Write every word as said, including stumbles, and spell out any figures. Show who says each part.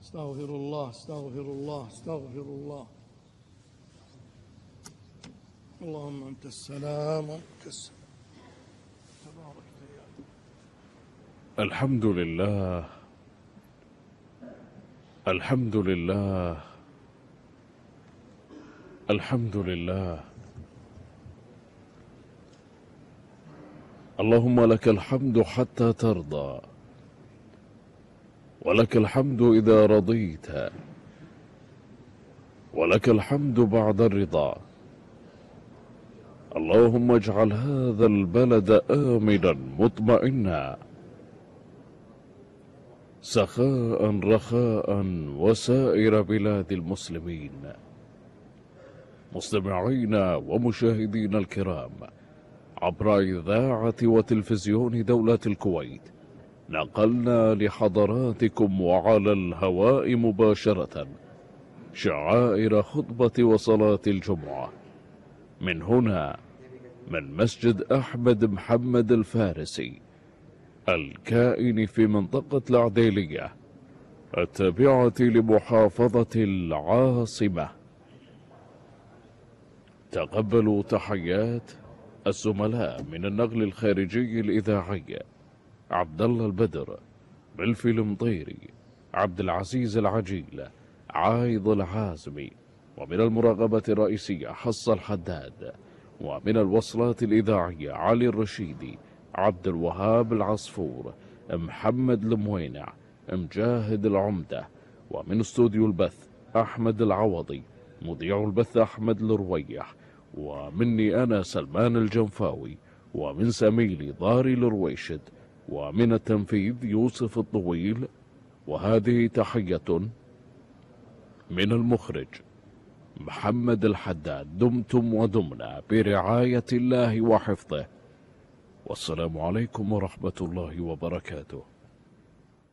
Speaker 1: استغفر الله استغفر الله استغفر الله. اللهم أنت السلام وأنت السلام. تبارك يا
Speaker 2: الحمد لله الحمد لله الحمد لله. اللهم لك الحمد حتى ترضى، ولك الحمد إذا رضيت، ولك الحمد بعد الرضا. اللهم اجعل هذا البلد آمنا مطمئنا سخاء رخاء وسائر بلاد المسلمين. مستمعينا ومشاهدينا الكرام عبر إذاعة وتلفزيون دولة الكويت، نقلنا لحضراتكم وعلى الهواء مباشرة شعائر خطبة وصلاة الجمعة من هنا، من مسجد أحمد محمد الفارسي الكائن في منطقة العديلية التابعة لمحافظة العاصمة. تقبلوا تحيات الزملاء من النقل الخارجي الإذاعي: عبد الله البدر، ملفي المطيري، عبد العزيز العجيل، عايض العازمي، ومن المراقبة الرئيسية حصة الحداد، ومن الوصلات الإذاعية علي الرشيدي، عبد الوهاب العصفور، محمد الموينع، مجاهد العمدة، ومن استوديو البث أحمد العوضي، مذيع البث أحمد الرويح، ومني أنا سلمان الجنفاوي، ومن سميلي ضاري الرويشد، ومن التنفيذ يوسف الطويل. وهذه تحية من المخرج محمد الحداد. دمتم ودمنا برعاية الله وحفظه، والسلام عليكم ورحمة الله وبركاته.